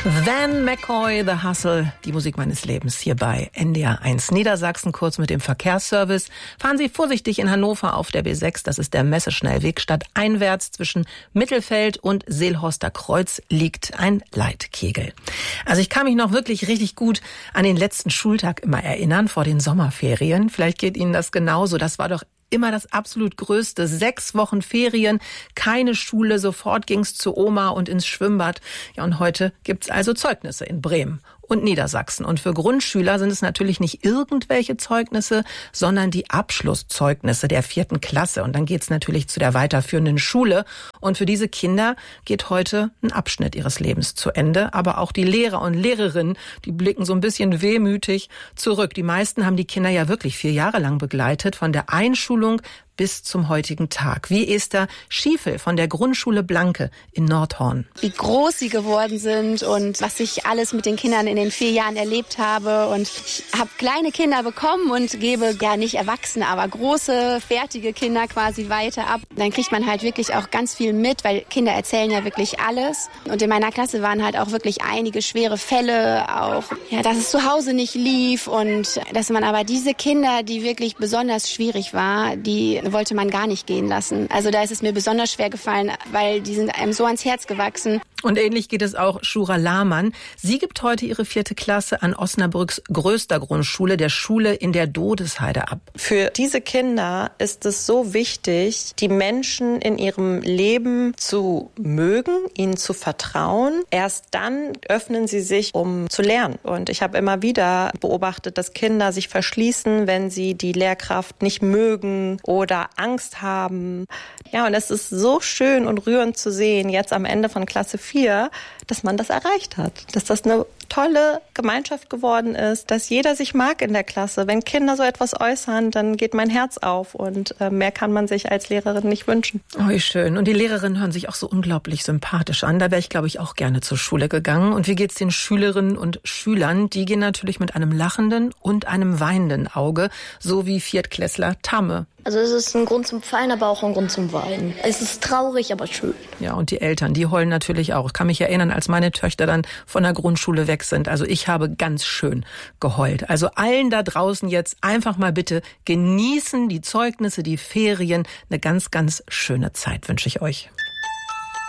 Van McCoy, The Hustle, die Musik meines Lebens hier bei NDR 1 Niedersachsen. Kurz mit dem Verkehrsservice. Fahren Sie vorsichtig in Hannover auf der B6, das ist der Messeschnellweg. Stadteinwärts zwischen Mittelfeld und Seelhorster Kreuz liegt ein Leitkegel. Also ich kann mich noch wirklich richtig gut an den letzten Schultag immer erinnern, vor den Sommerferien. Vielleicht geht Ihnen das genauso. Das war doch immer das absolut Größte. 6 Wochen Ferien, keine Schule, sofort ging's zu Oma und ins Schwimmbad. Ja, und heute gibt's also Zeugnisse in Bremen und Niedersachsen. Und für Grundschüler sind es natürlich nicht irgendwelche Zeugnisse, sondern die Abschlusszeugnisse der 4. Klasse. Und dann geht's natürlich zu der weiterführenden Schule. Und für diese Kinder geht heute ein Abschnitt ihres Lebens zu Ende. Aber auch die Lehrer und Lehrerinnen, die blicken so ein bisschen wehmütig zurück. Die meisten haben die Kinder ja wirklich 4 Jahre lang begleitet, von der Einschulung bis zum heutigen Tag. Wie Esther Schiefel von der Grundschule Blanke in Nordhorn. Wie groß sie geworden sind und was ich alles mit den Kindern in den 4 Jahren erlebt habe. Und ich habe kleine Kinder bekommen und gebe ja nicht Erwachsene, aber große, fertige Kinder quasi weiter ab. Dann kriegt man halt wirklich auch ganz viel mit, weil Kinder erzählen ja wirklich alles. Und in meiner Klasse waren halt auch wirklich einige schwere Fälle, auch ja, dass es zu Hause nicht lief und dass man aber diese Kinder, die wirklich besonders schwierig war, die wollte man gar nicht gehen lassen. Also da ist es mir besonders schwer gefallen, weil die sind einem so ans Herz gewachsen. Und ähnlich geht es auch Shura Lahmann. Sie gibt heute ihre 4. Klasse an Osnabrücks größter Grundschule, der Schule in der Dodesheide, ab. Für diese Kinder ist es so wichtig, die Menschen in ihrem Leben zu mögen, ihnen zu vertrauen. Erst dann öffnen sie sich, um zu lernen. Und ich habe immer wieder beobachtet, dass Kinder sich verschließen, wenn sie die Lehrkraft nicht mögen oder Angst haben. Ja, und es ist so schön und rührend zu sehen, jetzt am Ende von Klasse 4, dass man das erreicht hat. Dass das eine tolle Gemeinschaft geworden ist, dass jeder sich mag in der Klasse. Wenn Kinder so etwas äußern, dann geht mein Herz auf und mehr kann man sich als Lehrerin nicht wünschen. Oh, wie schön. Und die Lehrerinnen hören sich auch so unglaublich sympathisch an. Da wäre ich, glaube ich, auch gerne zur Schule gegangen. Und wie geht's den Schülerinnen und Schülern? Die gehen natürlich mit einem lachenden und einem weinenden Auge, so wie Viertklässler Tamme. Also es ist ein Grund zum Feiern, aber auch ein Grund zum Weinen. Es ist traurig, aber schön. Ja, und die Eltern, die heulen natürlich auch. Ich kann mich erinnern, als meine Töchter dann von der Grundschule weg sind. Also ich habe ganz schön geheult. Also allen da draußen jetzt einfach mal bitte genießen die Zeugnisse, die Ferien. Eine ganz, ganz schöne Zeit wünsche ich euch.